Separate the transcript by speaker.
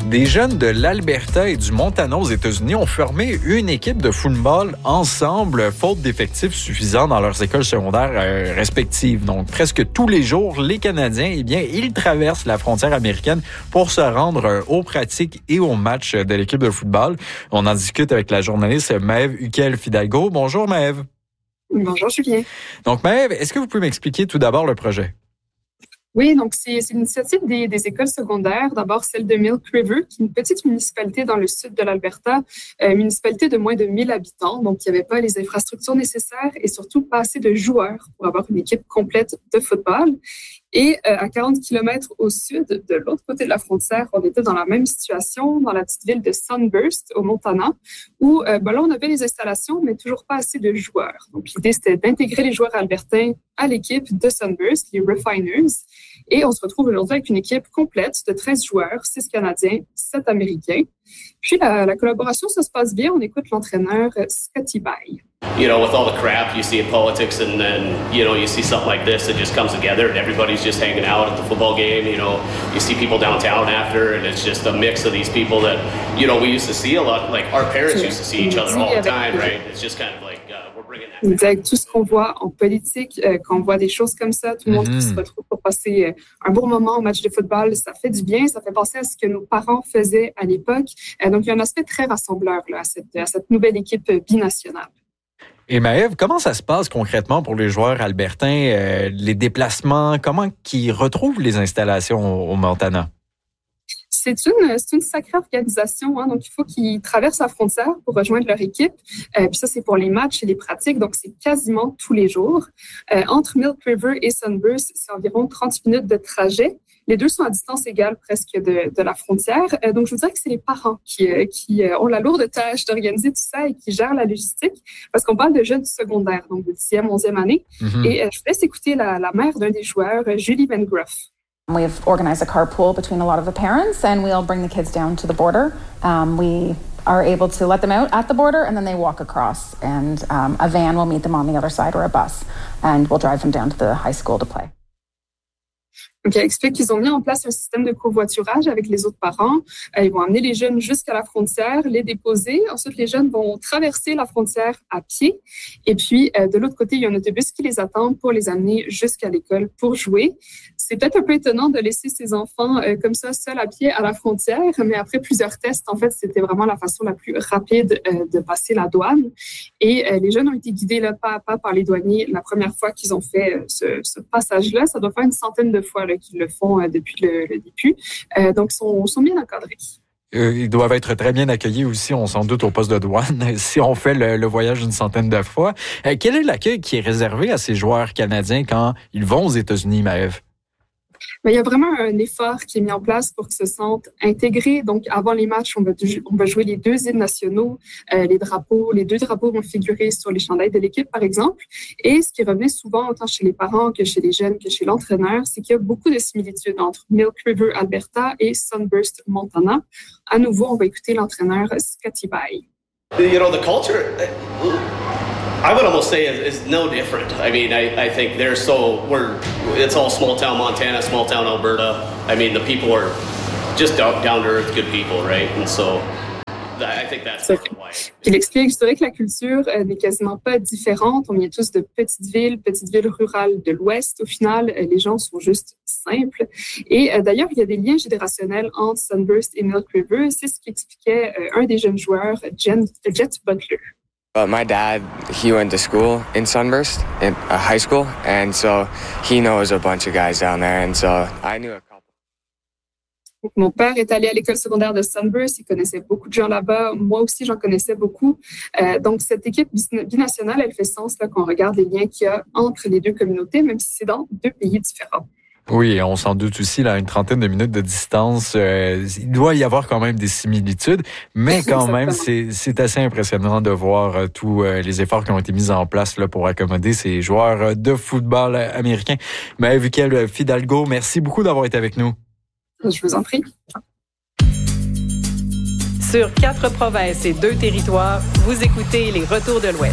Speaker 1: Des jeunes de l'Alberta et du Montana aux États-Unis ont formé une équipe de football ensemble, faute d'effectifs suffisants dans leurs écoles secondaires respectives. Donc, presque tous les jours, les Canadiens, ils traversent la frontière américaine pour se rendre aux pratiques et aux matchs de l'équipe de football. On en discute avec la journaliste Maëve Huquel-Fidalgo. Bonjour Maëve.
Speaker 2: Bonjour Julien.
Speaker 1: Donc Maëve, est-ce que vous pouvez m'expliquer tout d'abord le projet?
Speaker 2: Oui, donc c'est l'initiative des écoles secondaires. D'abord, celle de Milk River, qui est une petite municipalité dans le sud de l'Alberta, municipalité de moins de 1000 habitants. Donc, il n'y avait pas les infrastructures nécessaires et surtout pas assez de joueurs pour avoir une équipe complète de football. Et à 40 kilomètres au sud, de l'autre côté de la frontière, on était dans la même situation, dans la petite ville de Sunburst, au Montana, où là, on avait les installations, mais toujours pas assez de joueurs. Donc, l'idée, c'était d'intégrer les joueurs albertains à l'équipe de Sunburst, les Refiners. Et on se retrouve aujourd'hui avec une équipe complète de 13 joueurs, 6 Canadiens, 7 Américains. Puis, la collaboration, ça se passe bien. On écoute l'entraîneur Scotty Bay.
Speaker 3: You know, with all the crap you see in politics and then, you know, you see something like this that just comes together and everybody's just hanging out at the football game. You know, you see people downtown after and it's just a mix of these people that, you know, we used to see a lot, like our parents used to see each other all the time, right? It's just kind of like, we're bringing that.
Speaker 2: Avec tout ce qu'on voit en politique, quand on voit des choses comme ça, tout le monde qui se retrouve pour passer un bon moment au match de football, ça fait du bien, ça fait penser à ce que nos parents faisaient à l'époque. Donc, il y a un aspect très rassembleur là, à cette nouvelle équipe binationale.
Speaker 1: Et Maëve, comment ça se passe concrètement pour les joueurs albertains, les déplacements, comment qu'ils retrouvent les installations au Montana?
Speaker 2: C'est une sacrée organisation, hein, donc il faut qu'ils traversent la frontière pour rejoindre leur équipe. Puis ça, c'est pour les matchs et les pratiques, donc c'est quasiment tous les jours. Entre Milk River et Sunburst, c'est environ 30 minutes de trajet. Les deux sont à distance égale presque de la frontière. Donc, je vous dirais que c'est les parents qui ont la lourde tâche d'organiser tout ça et qui gèrent la logistique, parce qu'on parle de jeunes du secondaire, donc de 10e, 11e année. Et je vous laisse écouter la mère d'un des joueurs, Julie Van Gruff.
Speaker 4: We've organized a carpool between a lot of the parents, and we'll bring the kids down to the border. We are able to let them out at the border, and then they walk across, and a van will meet them on the other side or a bus, and we'll drive them down to the high school to play.
Speaker 2: Donc, elle explique qu'ils ont mis en place un système de covoiturage avec les autres parents. Ils vont amener les jeunes jusqu'à la frontière, les déposer. Ensuite, les jeunes vont traverser la frontière à pied. Et puis, de l'autre côté, il y a un autobus qui les attend pour les amener jusqu'à l'école pour jouer. C'est peut-être un peu étonnant de laisser ces enfants comme ça, seuls à pied à la frontière, mais après plusieurs tests, en fait, c'était vraiment la façon la plus rapide de passer la douane. Et les jeunes ont été guidés là, pas à pas par les douaniers la première fois qu'ils ont fait ce passage-là. Ça doit faire une centaine de fois là, qu'ils le font depuis le début. Donc, ils sont bien encadrés.
Speaker 1: Ils doivent être très bien accueillis aussi, on s'en doute, au poste de douane, si on fait le voyage une centaine de fois. Quel est l'accueil qui est réservé à ces joueurs canadiens quand ils vont aux États-Unis, Maëve?
Speaker 2: Mais il y a vraiment un effort qui est mis en place pour qu'ils se sentent intégrés. Donc, avant les matchs, on va jouer les deux hymnes nationaux, les deux drapeaux vont figurer sur les chandails de l'équipe, par exemple. Et ce qui revenait souvent, autant chez les parents que chez les jeunes, que chez l'entraîneur, c'est qu'il y a beaucoup de similitudes entre Milk River, Alberta et Sunburst, Montana. À nouveau, on va écouter l'entraîneur Scotty Bay.
Speaker 3: You know, the culture, I would almost say is no different. I mean, I think it's all small town Montana, small town Alberta. I mean, the people are just down to earth, good people, right? And so I think that's why.
Speaker 2: Il explique, je dirais que la culture n'est quasiment pas différente. On vient tous de petites villes rurales de l'Ouest. Au final, les gens sont juste simples. Et d'ailleurs, il y a des liens générationnels entre Sunburst et Milk River. C'est ce qu'expliquait un des jeunes joueurs, Jet Butler.
Speaker 5: My dad, he went to school in Sunburst, in high school, and so he knows a bunch of guys down there, and so I knew a couple.
Speaker 2: Donc, mon père est allé à l'école secondaire de Sunburst, il connaissait beaucoup de gens là-bas, moi aussi j'en connaissais beaucoup. Donc cette équipe binationale, elle fait sens là, quand on regarde les liens qu'il y a entre les deux communautés, même si c'est dans deux pays différents.
Speaker 1: Oui, on s'en doute aussi, là, une trentaine de minutes de distance, il doit y avoir quand même des similitudes, mais quand même, c'est assez impressionnant de voir tous les efforts qui ont été mis en place là, pour accommoder ces joueurs de football américains. Maëve Huquel-Fidalgo, merci beaucoup d'avoir été avec nous.
Speaker 2: Je vous en prie.
Speaker 6: Sur 4 provinces et 2 territoires, vous écoutez les Retours de l'Ouest.